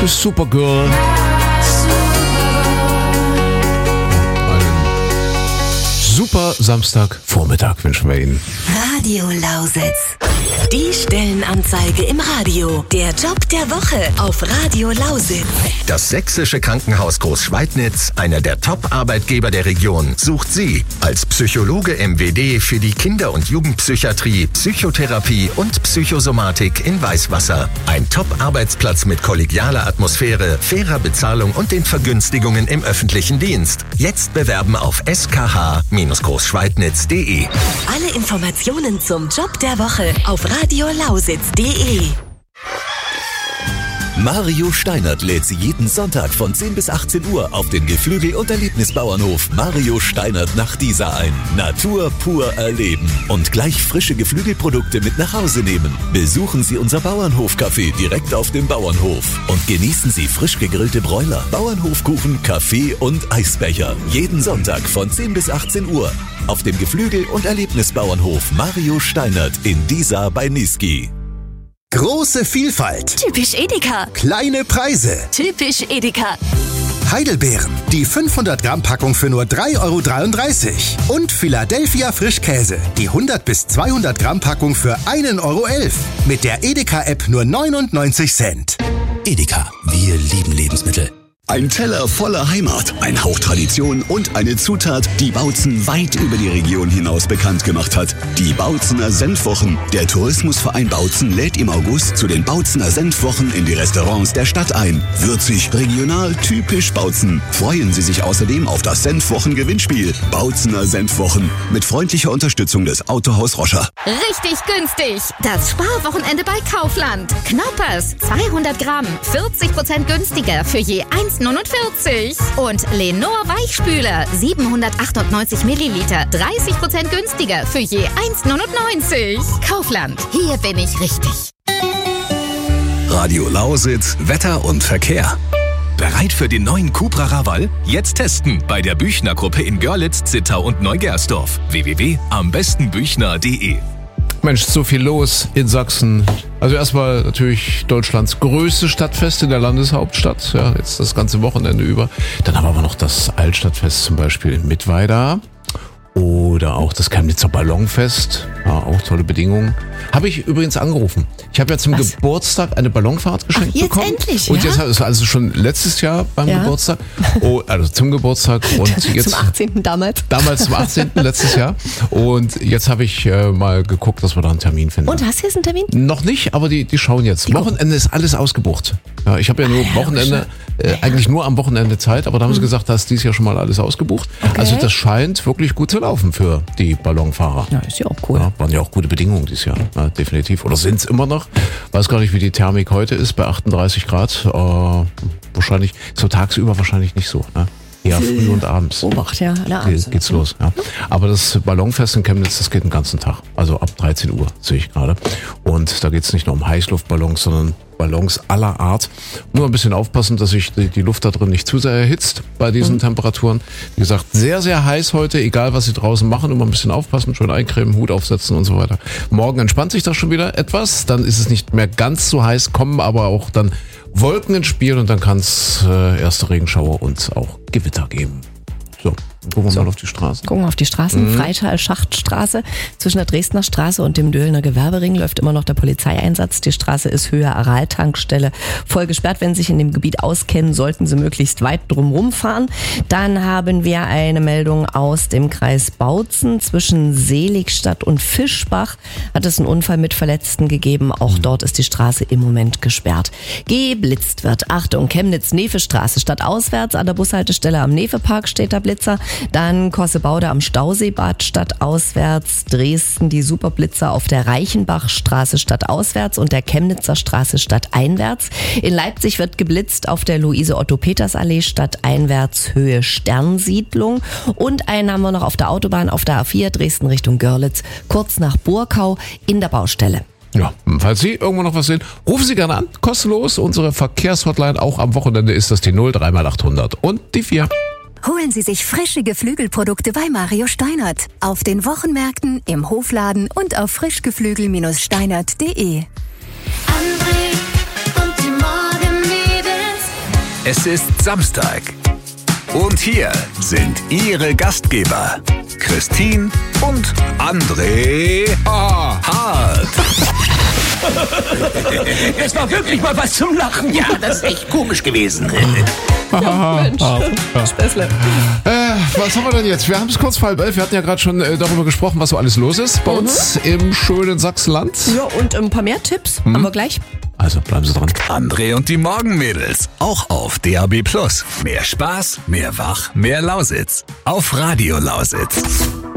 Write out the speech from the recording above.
bis Supergirl. Super Samstagvormittag wünschen wir Ihnen. Radio Lausitz. Die Stellenanzeige im Radio. Der Job der Woche auf Radio Lausitz. Das Sächsische Krankenhaus Großschweidnitz, einer der Top-Arbeitgeber der Region, sucht Sie als Psychologe MWD für die Kinder- und Jugendpsychiatrie, Psychotherapie und Psychosomatik in Weißwasser. Ein Top-Arbeitsplatz mit kollegialer Atmosphäre, fairer Bezahlung und den Vergünstigungen im öffentlichen Dienst. Jetzt bewerben auf skh-großschweidnitz.de. Alle Informationen zum Job der Woche auf radiolausitz.de. Mario Steinert lädt Sie jeden Sonntag von 10 bis 18 Uhr auf den Geflügel- und Erlebnisbauernhof Mario Steinert nach Diesa ein. Natur pur erleben und gleich frische Geflügelprodukte mit nach Hause nehmen. Besuchen Sie unser Bauernhof-Café direkt auf dem Bauernhof und genießen Sie frisch gegrillte Bräuler, Bauernhofkuchen, Kaffee und Eisbecher. Jeden Sonntag von 10 bis 18 Uhr auf dem Geflügel- und Erlebnisbauernhof Mario Steinert in Diesa bei Niesky. Große Vielfalt. Typisch Edeka. Kleine Preise. Typisch Edeka. Heidelbeeren. Die 500 Gramm Packung für nur 3,33 €. Und Philadelphia Frischkäse. Die 100 bis 200 Gramm Packung für 1,11 €. Mit der Edeka-App nur 99 Cent. Edeka, wir lieben Lebensmittel. Ein Teller voller Heimat, ein Hauch Tradition und eine Zutat, die Bautzen weit über die Region hinaus bekannt gemacht hat. Die Bautzener Senfwochen. Der Tourismusverein Bautzen lädt im August zu den Bautzener Senfwochen in die Restaurants der Stadt ein. Würzig, regional, typisch Bautzen. Freuen Sie sich außerdem auf das Senfwochen-Gewinnspiel. Bautzener Senfwochen. Mit freundlicher Unterstützung des Autohaus Roscher. Richtig günstig. Das Sparwochenende bei Kaufland. Knoppers, 200 Gramm, 40% günstiger für je 1,49. Und Lenor Weichspüler, 798 Milliliter, 30% günstiger für je 1,99. Kaufland, hier bin ich richtig. Radio Lausitz, Wetter und Verkehr. Bereit für den neuen Cupra Raval? Jetzt testen bei der Büchner Gruppe in Görlitz, Zittau und Neugersdorf. www.ambestens-büchner.de. Mensch, so viel los in Sachsen. Also erstmal natürlich Deutschlands größte Stadtfest in der Landeshauptstadt. Ja, jetzt das ganze Wochenende über. Dann haben wir aber noch das Altstadtfest zum Beispiel in Mittweida. Oder auch das Chemnitzer Ballonfest. Ja, auch tolle Bedingungen. Habe ich übrigens angerufen. Ich habe ja zum Geburtstag eine Ballonfahrt geschenkt jetzt bekommen. Endlich, und ja? jetzt ist also schon letztes Jahr beim Geburtstag. Oh, also zum Geburtstag. Und jetzt zum 18. damals. Damals zum 18. letztes Jahr. Und jetzt habe ich mal geguckt, dass wir da einen Termin finden. Und hast du jetzt einen Termin? Noch nicht, aber die schauen jetzt. Wochenende ist alles ausgebucht. Ja, ich habe ja nur Wochenende, eigentlich nur am Wochenende Zeit, aber da haben sie gesagt, da ist dieses Jahr schon mal alles ausgebucht. Okay. Also das scheint wirklich gut zu laufen für die Ballonfahrer. Ja, ist ja auch cool. Ja, waren ja auch gute Bedingungen dieses Jahr, ja, definitiv. Oder sind es immer noch? Weiß gar nicht, wie die Thermik heute ist, bei 38 Grad. Wahrscheinlich, so tagsüber wahrscheinlich nicht so. Ne? Ja, früh und abends. Obacht, ja. Geht's los. Ja. Aber das Ballonfest in Chemnitz, das geht den ganzen Tag. Also ab 13 Uhr sehe ich gerade. Und da geht's nicht nur um Heißluftballons, sondern Ballons aller Art. Nur ein bisschen aufpassen, dass sich die Luft da drin nicht zu sehr erhitzt bei diesen Temperaturen. Wie gesagt, sehr, sehr heiß heute, egal was Sie draußen machen, immer ein bisschen aufpassen, schön eincremen, Hut aufsetzen und so weiter. Morgen entspannt sich das schon wieder etwas, dann ist es nicht mehr ganz so heiß, kommen aber auch dann Wolken ins Spiel und dann kann es erste Regenschauer und auch Gewitter geben. So, gucken wir mal auf die Straße. Gucken wir auf die Straßen. Freital-Schachtstraße. Zwischen der Dresdner Straße und dem Döhlner Gewerbering läuft immer noch der Polizeieinsatz. Die Straße ist Höhe Aral-Tankstelle voll gesperrt. Wenn Sie sich in dem Gebiet auskennen, sollten Sie möglichst weit drumherum fahren. Dann haben wir eine Meldung aus dem Kreis Bautzen. Zwischen Seligstadt und Fischbach hat es einen Unfall mit Verletzten gegeben. Auch dort ist die Straße im Moment gesperrt. Geblitzt wird. Achtung, Chemnitz-Nefe-Straße. Stadtauswärts an der Bushaltestelle am Nefepark steht der Blitzer. Dann Kossebaude am Stauseebad stadtauswärts, Dresden die Superblitzer auf der Reichenbachstraße stadtauswärts und der Chemnitzer Straße stadteinwärts. In Leipzig wird geblitzt auf der Luise-Otto-Peters-Allee stadteinwärts Höhe Sternsiedlung. Und einen haben wir noch auf der Autobahn auf der A4 Dresden Richtung Görlitz, kurz nach Burkau in der Baustelle. Ja, falls Sie irgendwo noch was sehen, rufen Sie gerne an, kostenlos. Unsere Verkehrshotline, auch am Wochenende ist das die 0 3x800 und die 4. Holen Sie sich frische Geflügelprodukte bei Mario Steinert. Auf den Wochenmärkten, im Hofladen und auf frischgeflügel-steinert.de. André und die Morgenmädels. Es ist Samstag. Und hier sind Ihre Gastgeber, Christine und André Hart. Es war wirklich mal was zum Lachen. Ja, das ist echt komisch gewesen. Mensch, Späßle. Was haben wir denn jetzt? Wir haben es kurz vor 10:30. Wir hatten ja gerade schon darüber gesprochen, was so alles los ist bei uns im schönen Sachsenland. Ja, und ein paar mehr Tipps haben wir gleich. Also bleiben Sie dran. André und die Morgenmädels, auch auf DAB+. Mehr Spaß, mehr Wach, mehr Lausitz. Auf Radio Lausitz.